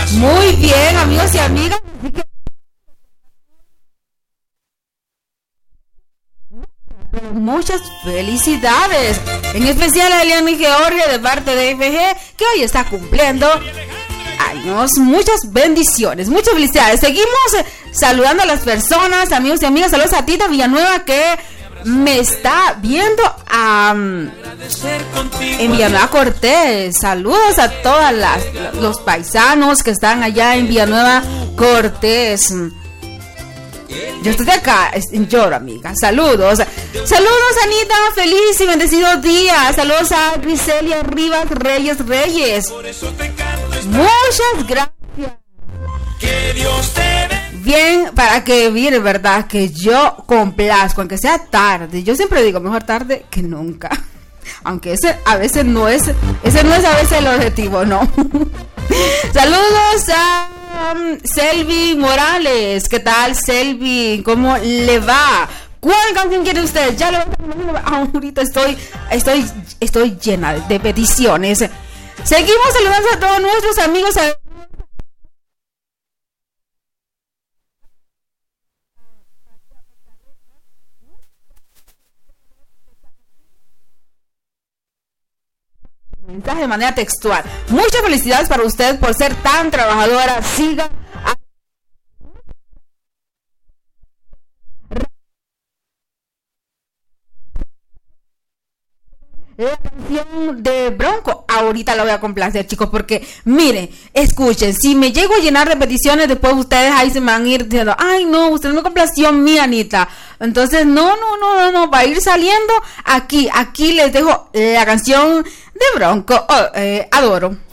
Muy bien, amigos y amigas. Muchas felicidades, en especial a Elian y Georgia de parte de FG, que hoy está cumpliendo años. Muchas bendiciones, muchas felicidades. Seguimos saludando a las personas, amigos y amigas. Saludos a Tita Villanueva, que me está viendo en Villanueva Cortés. Saludos a todos los paisanos que están allá en Villanueva Cortés. Yo estoy de acá, en Lloro, amiga. Saludos. Saludos, Anita. Feliz y bendecido día. Saludos a Griselia Rivas Reyes. Muchas gracias. Bien, para que mire, verdad, que yo complazco, aunque sea tarde. Yo siempre digo, mejor tarde que nunca. Aunque ese a veces no es a veces el objetivo, no. Saludos a Selvi Morales. ¿Qué tal, Selvi? ¿Cómo le va? ¿Cuál canción quiere usted? Ya lo ahorita estoy llena de peticiones. Seguimos saludando a todos nuestros amigos. Mensaje de manera textual. Muchas felicidades para usted por ser tan trabajadora. Siga la canción de Bronco. Ahorita la voy a complacer, chicos, porque mire, escuchen, si me llego a llenar de peticiones, después ustedes ahí se me van a ir diciendo, ay no, usted no me complació mi Anita. Entonces no, va a ir saliendo aquí les dejo la canción de Bronco. Adoro.